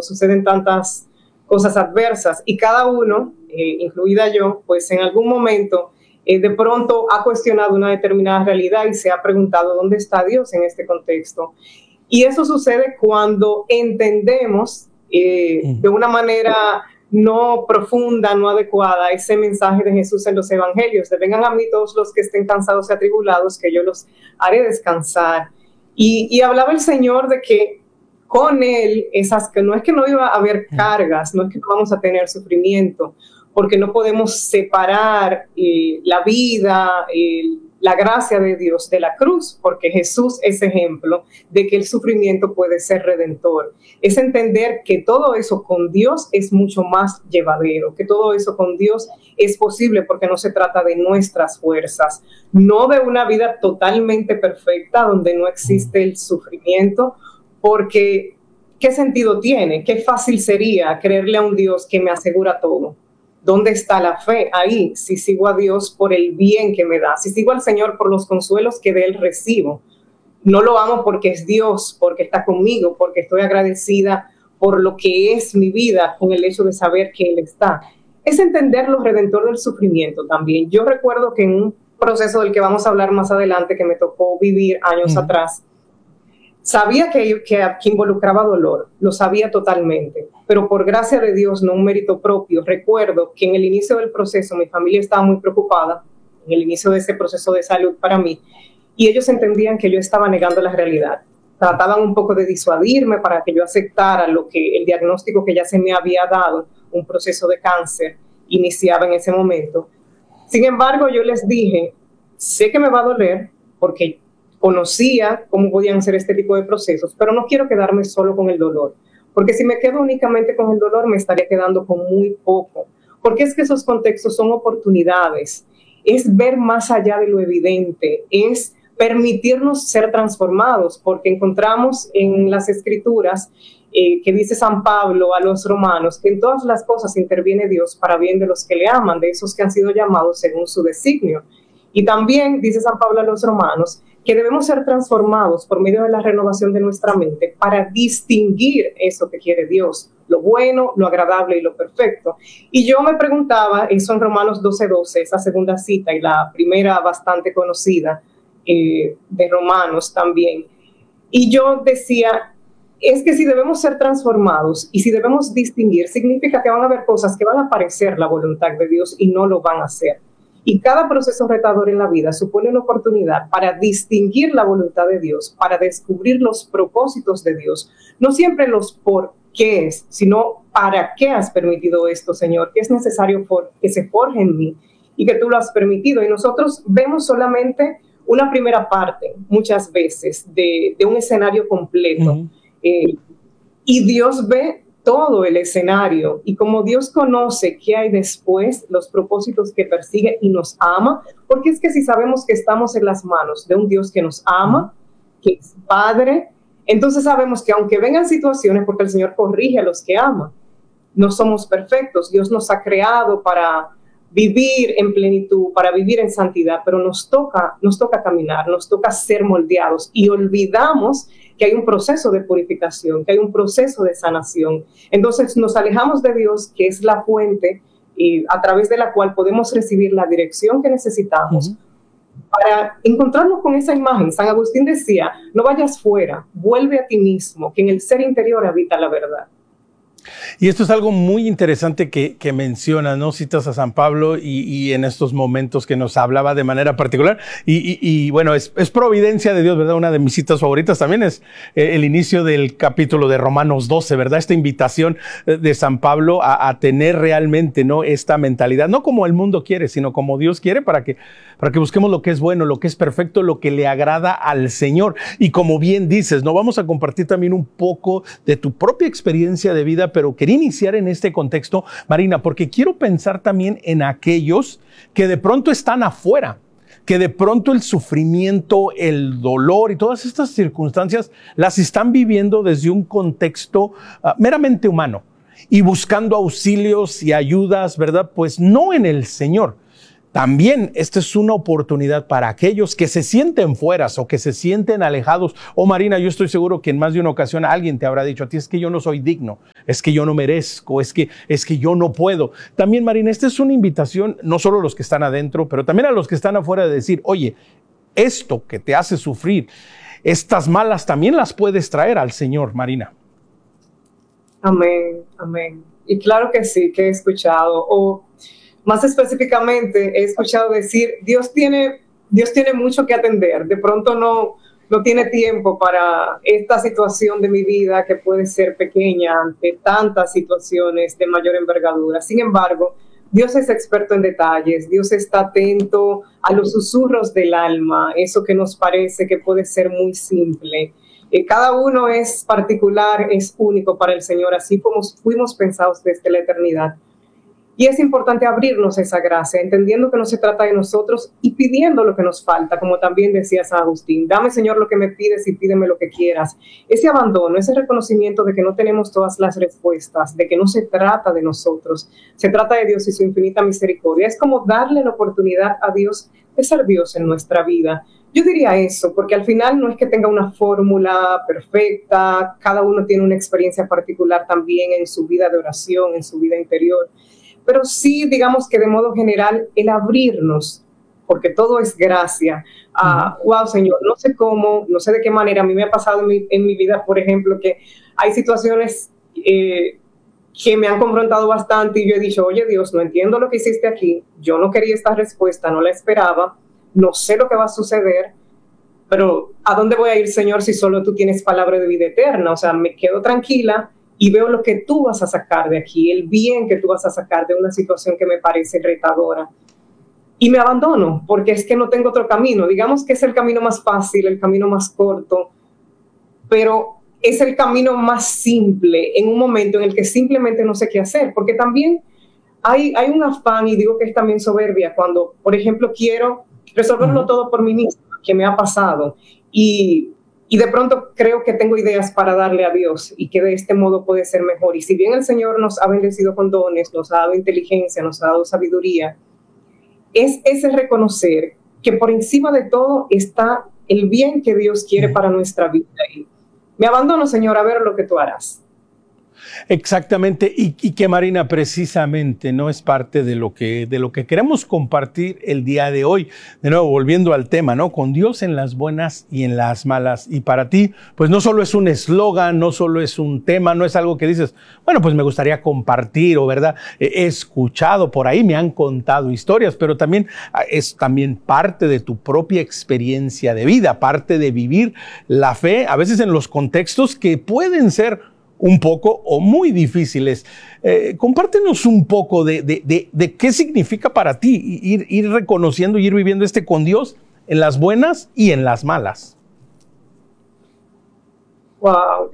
suceden tantas cosas adversas y cada uno, incluida yo, pues en algún momento de pronto ha cuestionado una determinada realidad y se ha preguntado dónde está Dios en este contexto. Y eso sucede cuando entendemos de una manera no profunda, no adecuada, ese mensaje de Jesús en los evangelios, de vengan a mí todos los que estén cansados y atribulados, que yo los haré descansar. Y hablaba el Señor de que con Él, que no es que no iba a haber cargas, no es que no vamos a tener sufrimiento, porque no podemos separar la vida, la gracia de Dios de la cruz, porque Jesús es ejemplo de que el sufrimiento puede ser redentor. Es entender que todo eso con Dios es mucho más llevadero, que todo eso con Dios es posible porque no se trata de nuestras fuerzas, no de una vida totalmente perfecta donde no existe el sufrimiento, porque ¿qué sentido tiene? Qué fácil sería creerle a un Dios que me asegura todo. ¿Dónde está la fe? Ahí, si sigo a Dios por el bien que me da, si sigo al Señor por los consuelos que de Él recibo. No lo amo porque es Dios, porque está conmigo, porque estoy agradecida por lo que es mi vida con el hecho de saber que Él está. Es entender lo redentor del sufrimiento también. Yo recuerdo que en un proceso del que vamos a hablar más adelante, que me tocó vivir años atrás, sabía que involucraba dolor, lo sabía totalmente, pero por gracia de Dios, no un mérito propio, recuerdo que en el inicio del proceso mi familia estaba muy preocupada, en el inicio de ese proceso de salud para mí, y ellos entendían que yo estaba negando la realidad. Trataban un poco de disuadirme para que yo aceptara el diagnóstico que ya se me había dado, un proceso de cáncer, iniciaba en ese momento. Sin embargo, yo les dije, sé que me va a doler porque conocía cómo podían ser este tipo de procesos, pero no quiero quedarme solo con el dolor, porque si me quedo únicamente con el dolor me estaría quedando con muy poco, porque es que esos contextos son oportunidades, es ver más allá de lo evidente, es permitirnos ser transformados, porque encontramos en las Escrituras que dice San Pablo a los romanos, que en todas las cosas interviene Dios para bien de los que le aman, de esos que han sido llamados según su designio. Y también dice San Pablo a los romanos que debemos ser transformados por medio de la renovación de nuestra mente para distinguir eso que quiere Dios, lo bueno, lo agradable y lo perfecto. Y yo me preguntaba, eso en Romanos 12:12, esa segunda cita y la primera bastante conocida de Romanos también. Y yo decía, es que si debemos ser transformados y si debemos distinguir, significa que van a haber cosas que van a parecer la voluntad de Dios y no lo van a hacer. Y cada proceso retador en la vida supone una oportunidad para distinguir la voluntad de Dios, para descubrir los propósitos de Dios, no siempre los por qué es, sino para qué has permitido esto, Señor, que es necesario que se forje en mí y que tú lo has permitido. Y nosotros vemos solamente una primera parte, muchas veces, de un escenario completo. Y Dios ve todo el escenario, y como Dios conoce qué hay después, los propósitos que persigue y nos ama, porque es que si sabemos que estamos en las manos de un Dios que nos ama, que es Padre, entonces sabemos que aunque vengan situaciones, porque el Señor corrige a los que ama, no somos perfectos, Dios nos ha creado para vivir en plenitud, para vivir en santidad, pero nos toca caminar, nos toca ser moldeados y olvidamos que hay un proceso de purificación, que hay un proceso de sanación. Entonces nos alejamos de Dios, que es la fuente a través de la cual podemos recibir la dirección que necesitamos para encontrarnos con esa imagen. San Agustín decía, no vayas fuera, vuelve a ti mismo, que en el ser interior habita la verdad. Y esto es algo muy interesante que mencionas, ¿no? Citas a San Pablo y en estos momentos que nos hablaba de manera particular. Y bueno, es providencia de Dios, ¿verdad? Una de mis citas favoritas también es el inicio del capítulo de Romanos 12, ¿verdad? Esta invitación de San Pablo a tener realmente, ¿no?, esta mentalidad, no como el mundo quiere, sino como Dios quiere, para que busquemos lo que es bueno, lo que es perfecto, lo que le agrada al Señor. Y como bien dices, ¿no?, vamos a compartir también un poco de tu propia experiencia de vida, pero quería iniciar en este contexto, Marina, porque quiero pensar también en aquellos que de pronto están afuera, que de pronto el sufrimiento, el dolor y todas estas circunstancias las están viviendo desde un contexto meramente humano y buscando auxilios y ayudas, ¿verdad? Pues no en el Señor. También esta es una oportunidad para aquellos que se sienten fueras o que se sienten alejados. Marina, yo estoy seguro que en más de una ocasión alguien te habrá dicho a ti, es que yo no soy digno. es que yo no merezco, es que yo no puedo. También, Marina, esta es una invitación, no solo a los que están adentro, pero también a los que están afuera, de decir, oye, esto que te hace sufrir, estas malas también las puedes traer al Señor, Marina. Amén, amén. Y claro que sí, que he escuchado, o más específicamente he escuchado decir, Dios tiene mucho que atender, de pronto no tiene tiempo para esta situación de mi vida que puede ser pequeña ante tantas situaciones de mayor envergadura. Sin embargo, Dios es experto en detalles, Dios está atento a los susurros del alma, eso que nos parece que puede ser muy simple. Cada uno es particular, es único para el Señor, así como fuimos pensados desde la eternidad. Y es importante abrirnos esa gracia, entendiendo que no se trata de nosotros y pidiendo lo que nos falta, como también decía San Agustín. Dame, Señor, lo que me pides y pídeme lo que quieras. Ese abandono, ese reconocimiento de que no tenemos todas las respuestas, de que no se trata de nosotros, se trata de Dios y su infinita misericordia. Es como darle la oportunidad a Dios de ser Dios en nuestra vida. Yo diría eso, porque al final no es que tenga una fórmula perfecta, cada uno tiene una experiencia particular también en su vida de oración, en su vida interior. Pero sí, digamos que de modo general, el abrirnos, porque todo es gracia. Wow, Señor, no sé cómo, no sé de qué manera, a mí me ha pasado en mi vida, por ejemplo, que hay situaciones que me han confrontado bastante y yo he dicho, oye Dios, no entiendo lo que hiciste aquí, yo no quería esta respuesta, no la esperaba, no sé lo que va a suceder, pero ¿a dónde voy a ir, Señor, si solo tú tienes palabra de vida eterna? O sea, me quedo tranquila y veo lo que tú vas a sacar de aquí, el bien que tú vas a sacar de una situación que me parece retadora. Y me abandono, porque es que no tengo otro camino. Digamos que es el camino más fácil, el camino más corto, pero es el camino más simple en un momento en el que simplemente no sé qué hacer, porque también hay un afán, y digo que es también soberbia, cuando, por ejemplo, quiero resolverlo todo por mí misma, que me ha pasado, y de pronto creo que tengo ideas para darle a Dios y que de este modo puede ser mejor. Y si bien el Señor nos ha bendecido con dones, nos ha dado inteligencia, nos ha dado sabiduría, es ese reconocer que por encima de todo está el bien que Dios quiere para nuestra vida. Y me abandono, Señor, a ver lo que tú harás. Exactamente, y que Marina, precisamente no es parte de lo que queremos compartir el día de hoy. De nuevo, volviendo al tema, ¿no? Con Dios en las buenas y en las malas. Y para ti, pues no solo es un eslogan, no solo es un tema, no es algo que dices, bueno, pues me gustaría compartir, o verdad, he escuchado por ahí, me han contado historias, pero también es también parte de tu propia experiencia de vida, parte de vivir la fe, a veces en los contextos que pueden ser un poco o muy difíciles. Compártenos un poco de qué significa para ti ir reconociendo y ir viviendo con Dios en las buenas y en las malas. Wow.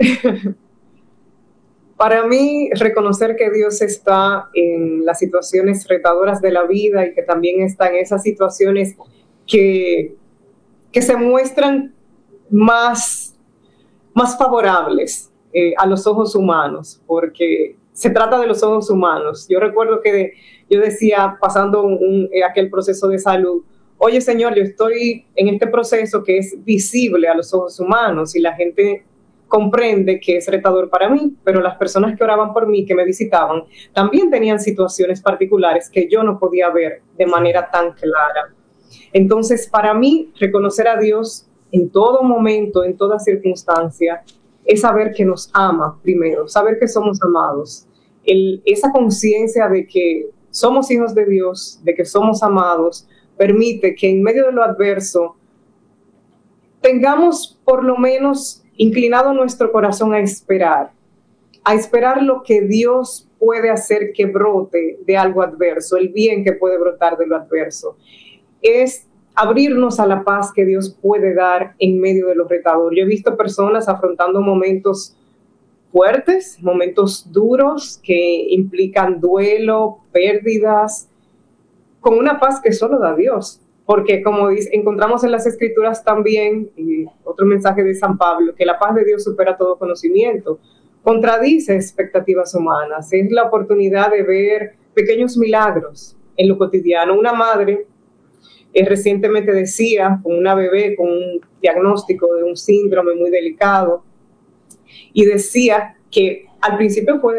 Para mí, reconocer que Dios está en las situaciones retadoras de la vida y que también está en esas situaciones que se muestran más favorables a los ojos humanos, porque se trata de los ojos humanos. Yo recuerdo que yo decía, pasando aquel proceso de salud, oye Señor, yo estoy en este proceso que es visible a los ojos humanos y la gente comprende que es retador para mí, pero las personas que oraban por mí, que me visitaban, también tenían situaciones particulares que yo no podía ver de manera tan clara. Entonces, para mí, reconocer a Dios en todo momento, en toda circunstancia, es saber que nos ama primero, saber que somos amados. Esa conciencia de que somos hijos de Dios, de que somos amados, permite que en medio de lo adverso tengamos por lo menos inclinado nuestro corazón a esperar lo que Dios puede hacer que brote de algo adverso, el bien que puede brotar de lo adverso. Es abrirnos a la paz que Dios puede dar en medio de lo retador. Yo he visto personas afrontando momentos fuertes, momentos duros que implican duelo, pérdidas, con una paz que solo da Dios. Porque como encontramos en las Escrituras también, y otro mensaje de San Pablo, que la paz de Dios supera todo conocimiento, contradice expectativas humanas. Es la oportunidad de ver pequeños milagros en lo cotidiano. Una madre recientemente decía, con una bebé con un diagnóstico de un síndrome muy delicado, y decía que al principio fue